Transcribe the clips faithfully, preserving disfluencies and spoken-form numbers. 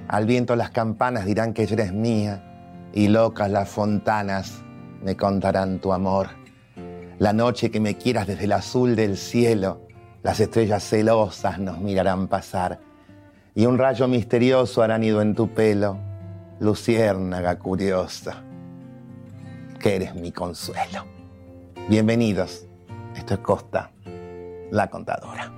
Al viento las campanas dirán que eres mía, y locas las fontanas me contarán tu amor. La noche que me quieras desde el azul del cielo, las estrellas celosas nos mirarán pasar, y un rayo misterioso hará nido en tu pelo, luciérnaga curiosa, que eres mi consuelo. Bienvenidos, esto es Costa, la contadora.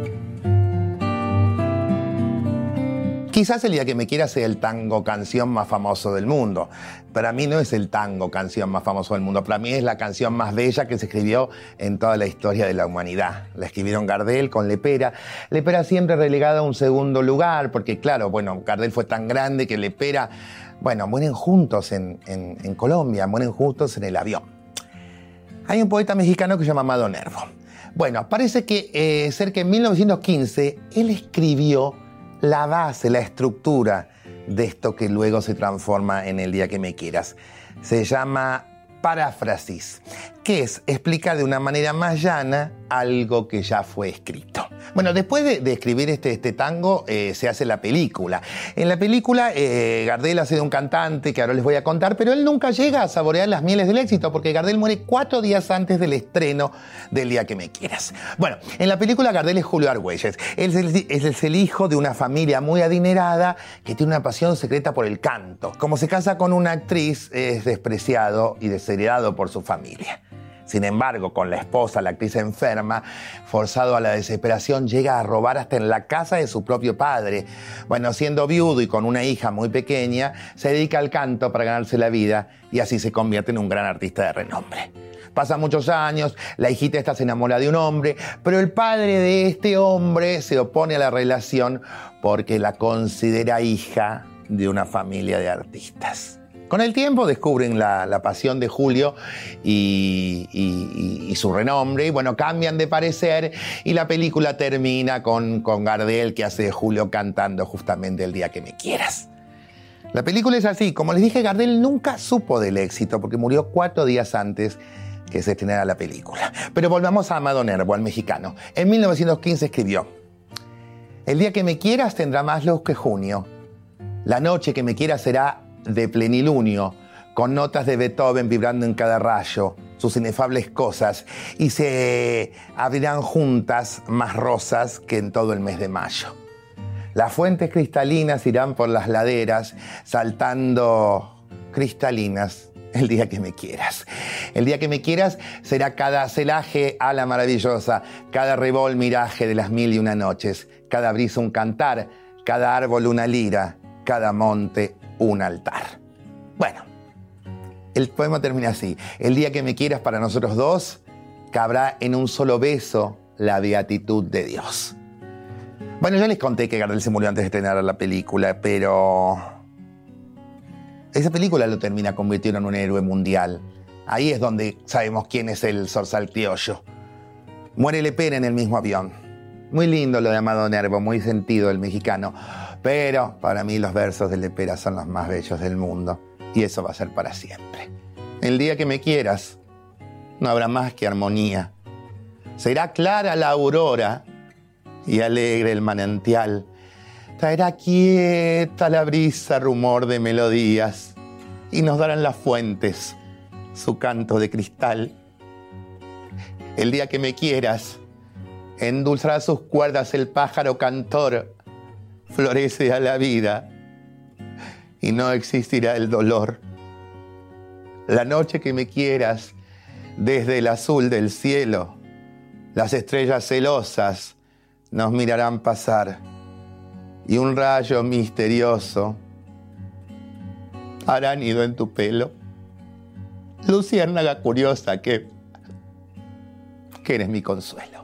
Quizás El día que me quieras sea el tango canción más famoso del mundo. Para mí no es el tango canción más famoso del mundo. Para mí es la canción más bella que se escribió en toda la historia de la humanidad. La escribieron Gardel con Lepera. Lepera siempre relegada a un segundo lugar, porque claro, bueno, Gardel fue tan grande que Lepera, bueno, mueren juntos en, en, en Colombia, mueren juntos en el avión. Hay un poeta mexicano que se llama Amado Nervo. Bueno, parece que eh, cerca de mil novecientos quince él escribió la base, la estructura de esto que luego se transforma en El día que me quieras. Se llama paráfrasis, que es explicar de una manera más llana algo que ya fue escrito. Bueno, después de, de escribir este, este tango, eh, se hace la película. En la película, eh, Gardel hace de un cantante, que ahora les voy a contar, pero él nunca llega a saborear las mieles del éxito, porque Gardel muere cuatro días antes del estreno del Día que me quieras. Bueno, en la película Gardel es Julio Argüelles. Él es el, es el hijo de una familia muy adinerada que tiene una pasión secreta por el canto. Como se casa con una actriz, es despreciado y desheredado por su familia. Sin embargo, con la esposa, la actriz enferma, forzado a la desesperación, llega a robar hasta en la casa de su propio padre. Bueno, siendo viudo y con una hija muy pequeña, se dedica al canto para ganarse la vida y así se convierte en un gran artista de renombre. Pasan muchos años, la hijita esta se enamora de un hombre, pero el padre de este hombre se opone a la relación porque la considera hija de una familia de artistas. Con el tiempo descubren la, la pasión de Julio y, y, y su renombre, y bueno, cambian de parecer y la película termina con, con Gardel, que hace de Julio cantando justamente El día que me quieras. La película es así. Como les dije, Gardel nunca supo del éxito porque murió cuatro días antes que se estrenara la película. Pero volvamos a Amado Nervo, al mexicano. En mil novecientos quince escribió: El día que me quieras tendrá más luz que junio. La noche que me quieras será de plenilunio, con notas de Beethoven vibrando en cada rayo, sus inefables cosas, y se abrirán juntas más rosas que en todo el mes de mayo. Las fuentes cristalinas irán por las laderas, saltando cristalinas el día que me quieras. El día que me quieras será cada celaje ala maravillosa, cada rebol miraje de las mil y una noches, cada brisa un cantar, cada árbol una lira, cada monte un altar. Bueno, el poema termina así: el día que me quieras para nosotros dos, cabrá en un solo beso la beatitud de Dios. Bueno, ya les conté que Gardel se murió antes de estrenar la película, pero esa película lo termina convirtiendo en un héroe mundial. Ahí es donde sabemos quién es el zorzal criollo. Muere Lepera en el mismo avión. Muy lindo lo de Amado Nervo, muy sentido el mexicano. Pero para mí los versos de Lepera son los más bellos del mundo. Y eso va a ser para siempre. El día que me quieras, no habrá más que armonía. Será clara la aurora y alegre el manantial. Traerá quieta la brisa rumor de melodías. Y nos darán las fuentes su canto de cristal. El día que me quieras, endulzará sus cuerdas el pájaro cantor, florece a la vida y no existirá el dolor. La noche que me quieras, desde el azul del cielo, las estrellas celosas nos mirarán pasar y un rayo misterioso hará nido en tu pelo. Luciérnaga curiosa que, que eres mi consuelo.